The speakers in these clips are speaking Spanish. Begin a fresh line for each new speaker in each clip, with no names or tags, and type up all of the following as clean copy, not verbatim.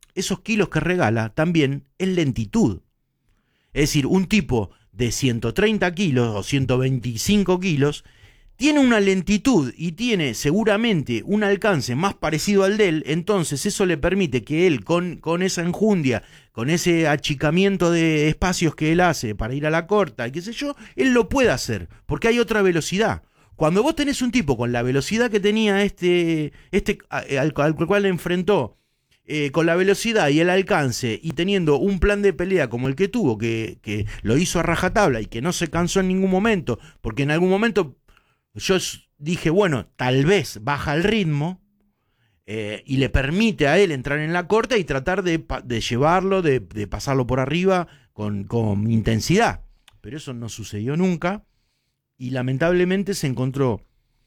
esos kilos que regala también es lentitud. Es decir, un tipo de 130 kilos o 125 kilos tiene una lentitud y tiene seguramente un alcance más parecido al de él, entonces eso le permite que él con esa enjundia, con ese achicamiento de espacios que él hace para ir a la corta y qué sé yo, él lo puede hacer, porque hay otra velocidad. Cuando vos tenés un tipo con la velocidad que tenía al cual enfrentó, con la velocidad y el alcance y teniendo un plan de pelea como el que tuvo, que lo hizo a rajatabla y que no se cansó en ningún momento, porque en algún momento yo dije, bueno, tal vez baja el ritmo y le permite a él entrar en la corta y tratar de llevarlo, de pasarlo por arriba con intensidad. Pero eso no sucedió nunca y lamentablemente se encontró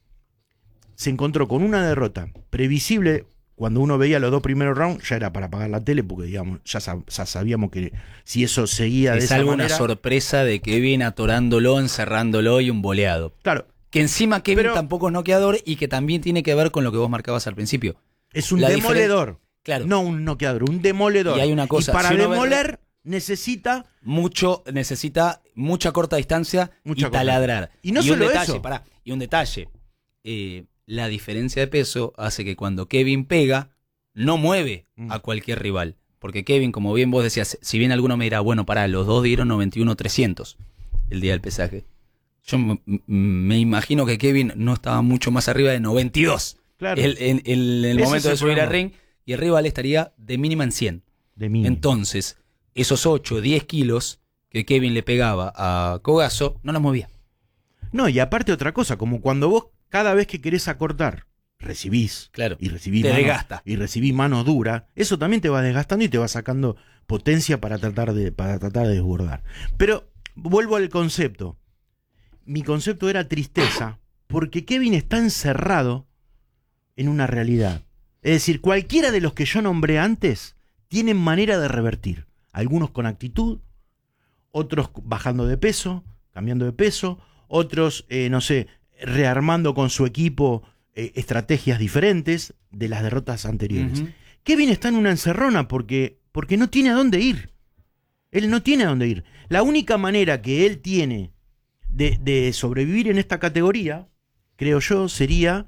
con una derrota previsible. Cuando uno veía los 2 primeros rounds, ya era para apagar la tele, porque digamos, ya sabíamos que si eso seguía de esa manera...
Es algo una sorpresa de Kevin atorándolo, encerrándolo y un boleado.
Claro.
Que encima Kevin tampoco es noqueador y que también tiene que ver con lo que vos marcabas al principio.
Es un demoledor.
Claro.
No un noqueador, un demoledor.
Y hay una cosa.
Y para demoler necesita
mucha corta distancia y taladrar.
Y no solo
detalle,
eso.
Y un detalle. La diferencia de peso hace que cuando Kevin pega, no mueve a cualquier rival. Porque Kevin, como bien vos decías, si bien alguno me dirá, bueno, pará, los dos dieron 91.300 el día del pesaje. Yo me imagino que Kevin no estaba mucho más arriba de 92. Claro. En el momento de subir al ring, y el rival estaría de mínima en 100. Entonces, esos 8 o 10 kilos que Kevin le pegaba a Cogazo, no los movía.
No, y aparte otra cosa, como cuando vos cada vez que querés acortar, recibís.
Claro.
Y recibís
te desgasta.
Y recibís mano dura. Eso también te va desgastando y te va sacando potencia para tratar de desbordar. Pero vuelvo al concepto. Mi concepto era tristeza, porque Kevin está encerrado en una realidad. Es decir, cualquiera de los que yo nombré antes tienen manera de revertir. Algunos con actitud, otros bajando de peso, cambiando de peso, otros, rearmando con su equipo estrategias diferentes de las derrotas anteriores. Kevin está en una encerrona porque no tiene a dónde ir. Él no tiene a dónde ir. La única manera que él tiene de sobrevivir en esta categoría, creo yo, sería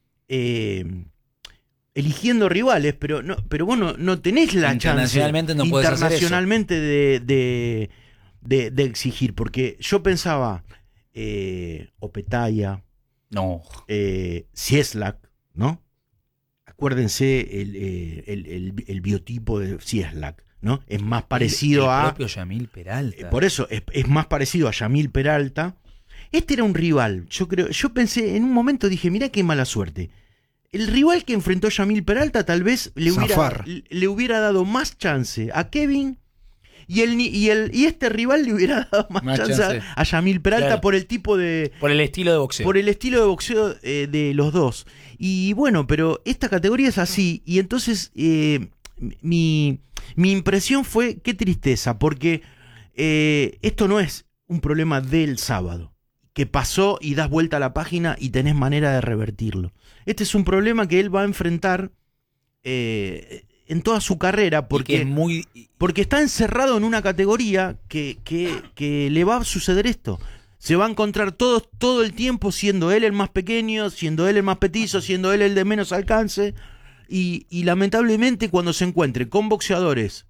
eligiendo rivales, pero vos no tenés la chance
no puedes
internacionalmente de exigir, porque yo pensaba Opetaya, Cieslak, ¿no? Acuérdense el biotipo de Cieslak, ¿no? Es más parecido
el propio Yamil Peralta.
Por eso, es más parecido a Yamil Peralta. Este era un rival, yo pensé, en un momento dije, mirá qué mala suerte. El rival que enfrentó Yamil Peralta tal vez le hubiera dado más chance a Kevin y este rival le hubiera dado más chance a Yamil Peralta, claro, por el tipo de...
Por el estilo de boxeo.
Por el estilo de boxeo de los dos. Y bueno, pero esta categoría es así. Y entonces mi impresión fue, qué tristeza, porque esto no es un problema del sábado, que pasó y das vuelta a la página y tenés manera de revertirlo. Este es un problema que él va a enfrentar en toda su carrera, porque está encerrado en una categoría que le va a suceder esto. Se va a encontrar todo el tiempo siendo él el más pequeño, siendo él el más petizo, siendo él el de menos alcance, y lamentablemente cuando se encuentre con boxeadores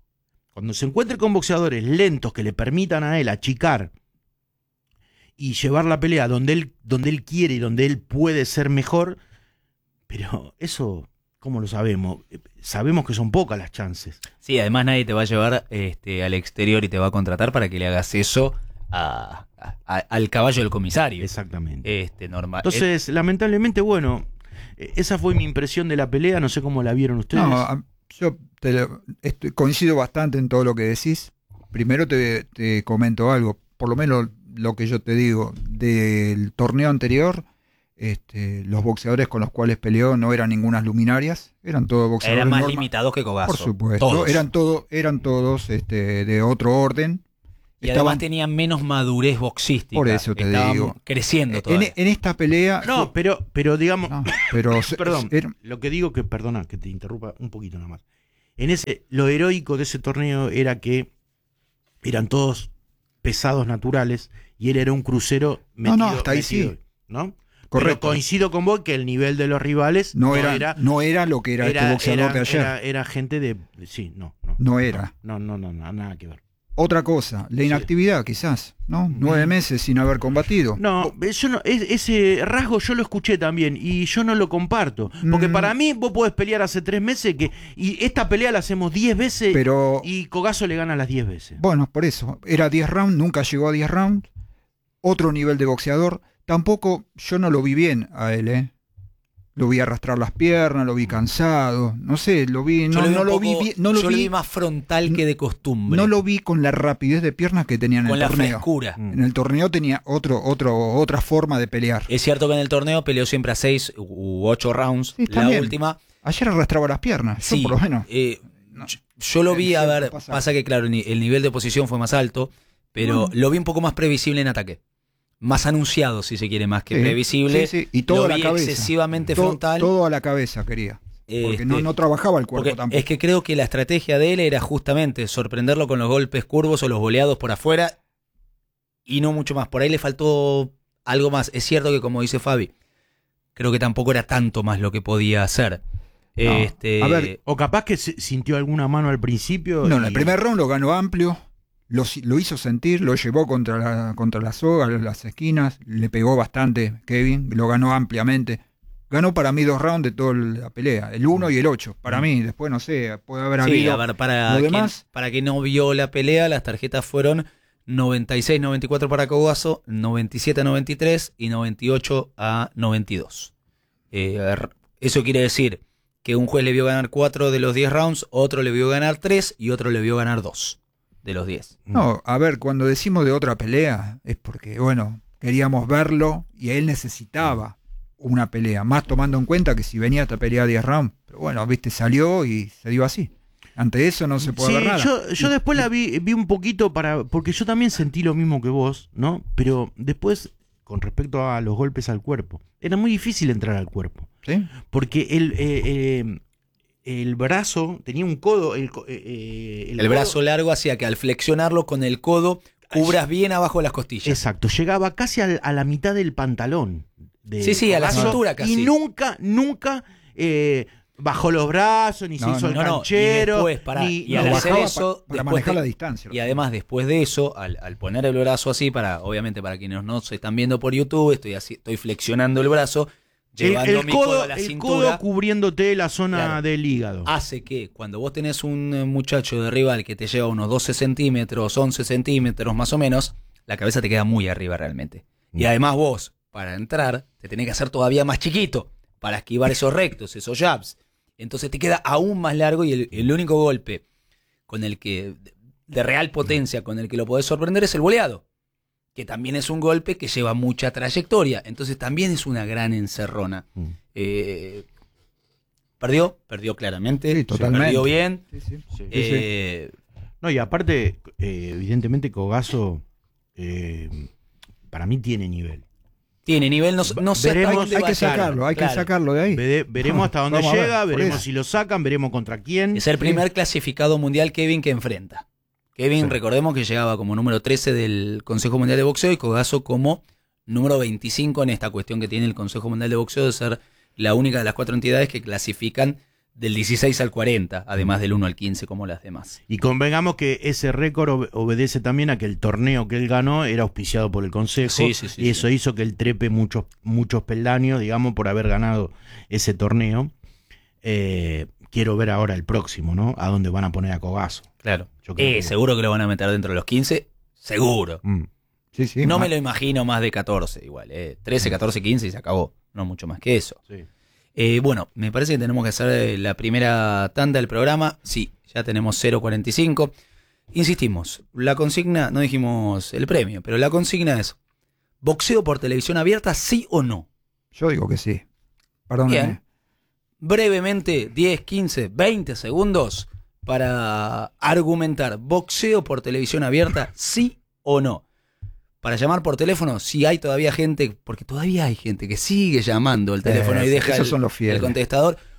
lentos que le permitan a él achicar y llevar la pelea donde él quiere y donde él puede ser mejor, pero eso, ¿cómo lo sabemos? Sabemos que son pocas las chances.
Sí, además nadie te va a llevar al exterior y te va a contratar para que le hagas eso al caballo del comisario.
Exactamente.
Normal.
Entonces, lamentablemente, bueno, esa fue mi impresión de la pelea, no sé cómo la vieron ustedes.
No, yo coincido bastante en todo lo que decís. Primero te comento algo, por lo menos lo que yo te digo, del torneo anterior, los boxeadores con los cuales peleó no eran ningunas luminarias, eran todos boxeadores.
Eran más limitados que Cogazo.
Por supuesto, todos. eran todos de otro orden.
Y además tenían menos madurez boxística.
Por eso te digo.
Creciendo todavía.
En esta pelea...
No, pero digamos...
No, pero
perdón, lo que digo perdona que te interrumpa un poquito nada más. lo heroico de ese torneo era que eran todos pesados naturales y él era un crucero metido,
hasta ahí sí.
¿no?
Correcto.
Pero coincido con vos que el nivel de los rivales
no era lo que era este boxeador de ayer.
Era gente de... Sí, no.
No era.
No, nada que ver.
Otra cosa, la inactividad quizás, ¿no? 9 meses sin haber combatido.
No, yo no, ese rasgo yo lo escuché también y yo no lo comparto. Porque para mí vos podés pelear hace 3 meses y esta pelea la hacemos 10 veces
pero,
y Cogazo le gana las 10 veces.
Bueno, por eso, era 10 rounds, nunca llegó a 10 rounds. Otro nivel de boxeador. Tampoco, yo no lo vi bien a él, ¿eh? Lo vi arrastrar las piernas, lo vi cansado, no sé, lo vi...
Yo lo vi más frontal que de costumbre.
No lo vi con la rapidez de piernas que tenía en el torneo.
Con la frescura.
En el torneo tenía otra forma de pelear.
Es cierto que en el torneo peleó siempre a 6 u 8 rounds,
sí,
la última.
Ayer arrastraba las piernas,
sí,
yo por lo menos.
Yo lo vi, a ver, pasa que claro, el nivel de oposición fue más alto, pero lo vi un poco más previsible en ataque. Más anunciado, si se quiere, más que previsible.
Sí. Y todo
lo
a la
vi
cabeza.
Excesivamente frontal.
Todo a la cabeza quería. Porque no trabajaba el cuerpo tampoco.
Es que creo que la estrategia de él era justamente sorprenderlo con los golpes curvos o los voleados por afuera y no mucho más. Por ahí le faltó algo más. Es cierto que, como dice Fabi, creo que tampoco era tanto más lo que podía hacer.
No. A ver,
o capaz que sintió alguna mano al principio.
No, en el primer round lo ganó amplio. Lo hizo sentir, lo llevó contra la soga, las esquinas, le pegó bastante Kevin, lo ganó ampliamente. Ganó para mí 2 rounds de toda la pelea, el 1 y el 8. Para mí, después no sé, puede haber habido.
A ver, para quien no vio la pelea, las tarjetas fueron 96-94 para Cogazo, 97-93 y 98-92. Eso quiere decir que un juez le vio ganar 4 de los 10 rounds, otro le vio ganar 3 y otro le vio ganar 2. De los 10.
No, a ver, cuando decimos de otra pelea es porque, bueno, queríamos verlo y él necesitaba una pelea, más tomando en cuenta que si venía esta pelea 10 rounds, pero bueno, viste, salió y se dio así. Ante eso no se puede ver nada.
Yo después la vi un poquito porque yo también sentí lo mismo que vos, ¿no? Pero después, con respecto a los golpes al cuerpo, era muy difícil entrar al cuerpo.
¿Sí?
Porque el brazo tenía un codo. El
brazo largo hacía que al flexionarlo con el codo cubras bien abajo de las costillas.
Exacto, llegaba casi a la mitad del pantalón.
Sí, a la cintura casi.
Y nunca bajó los brazos, ni se hizo el canchero.
Y al hacer eso,
para manejar la distancia.
Y además, después de eso, al poner el brazo así, obviamente para quienes no se están viendo por YouTube, estoy flexionando el brazo. Llevando mi codo a la cintura,
codo cubriéndote la zona del hígado.
Hace que cuando vos tenés un muchacho de rival que te lleva unos 12 centímetros, 11 centímetros más o menos, la cabeza te queda muy arriba realmente. Y además vos, para entrar, te tenés que hacer todavía más chiquito para esquivar esos rectos, esos jabs. Entonces te queda aún más largo y el único golpe con el que de real potencia con el que lo podés sorprender es el voleado, que también es un golpe que lleva mucha trayectoria, entonces también es una gran encerrona. Perdió claramente,
sí, totalmente.
Perdió bien.
Sí.
No, y aparte, evidentemente Cogazo para mí tiene nivel.
Tiene nivel, no sé hasta dónde
hay
va
que sacarlo, hay que sacarlo de ahí.
Veremos hasta dónde llega, veremos si lo sacan, veremos contra quién.
Es el primer clasificado mundial Kevin que enfrenta. Kevin, recordemos que llegaba como número 13 del Consejo Mundial de Boxeo y Cogazo como número 25 en esta cuestión que tiene el Consejo Mundial de Boxeo de ser la única de las 4 entidades que clasifican del 16 al 40, además del 1 al 15 como las demás.
Y convengamos que ese récord obedece también a que el torneo que él ganó era auspiciado por el Consejo, y eso hizo que él trepe muchos peldaños, digamos, por haber ganado ese torneo. Quiero ver ahora el próximo, ¿no? A dónde van a poner a Cogazo.
Claro. Seguro que lo van a meter dentro de los 15, seguro.
Sí,
no me lo imagino más de 14 igual. 13, 14, 15 y se acabó. No mucho más que eso.
Sí.
Bueno, me parece que tenemos que hacer la primera tanda del programa. Sí, ya tenemos 0.45. Insistimos, la consigna, no dijimos el premio, pero la consigna es: ¿boxeo por televisión abierta, sí o no?
Yo digo que sí. Perdóname.
Bien. Brevemente, 10, 15, 20 segundos para argumentar: ¿boxeo por televisión abierta, sí o no? Para llamar por teléfono, si hay todavía gente, porque todavía hay gente que sigue llamando el teléfono y deja
esos son los fieles.
el contestador.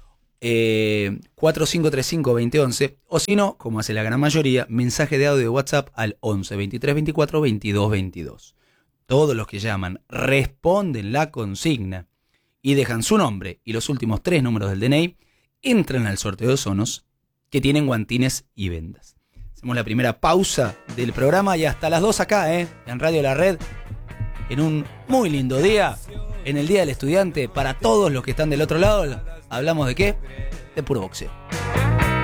4535-2011, o si no, como hace la gran mayoría, mensaje de audio de WhatsApp al 11 23 24 22 22. Todos los que llaman responden la consigna y dejan su nombre y los últimos 3 números del DNI, entran al sorteo de Sonos, que tienen guantines y vendas. Hacemos la primera pausa del programa y hasta las 2 acá, en Radio La Red, en un muy lindo día, en el Día del Estudiante, para todos los que están del otro lado. ¿Hablamos de qué? De puro boxeo.